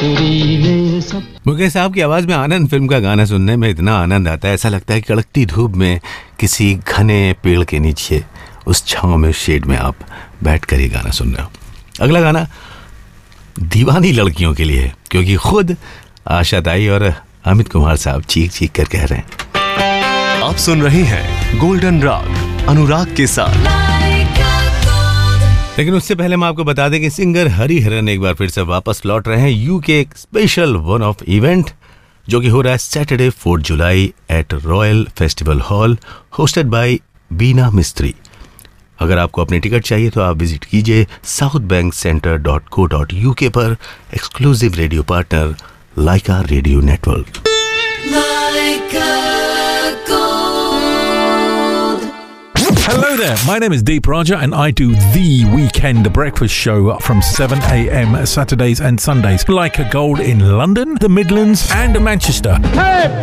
मुकेश साहब की आवाज में आनंद फिल्म का गाना सुनने में इतना आनंद आता है, ऐसा लगता है कि कड़कती धूप में किसी घने पेड़ के नीचे उस छांव में शेड में आप बैठ कर ये गाना सुन रहे हो। अगला गाना दीवानी लड़कियों के लिए है, क्योंकि खुद आशा ताई और अमित कुमार साहब चीख चीख कर कह रहे हैं। आप सुन रहे हैं गोल्डन राग अनुराग के साथ। लेकिन उससे पहले मैं आपको बता दें कि सिंगर हरिहरन एक बार फिर से वापस लौट रहे हैं यूके एक स्पेशल वन ऑफ इवेंट जो कि हो रहा है Saturday 4 July eight royal festival hall, hosted by बीना मिस्त्री। अगर आपको अपनी टिकट चाहिए तो आप विजिट कीजिए southbankcenter.co.uk पर। Exclusive radio partner Lyca radio network. Hello there, my name is Deep Raja and I do The Weekend Breakfast Show from 7 a.m. Saturdays and Sundays. Like a Gold in London, the Midlands and Manchester. Hey!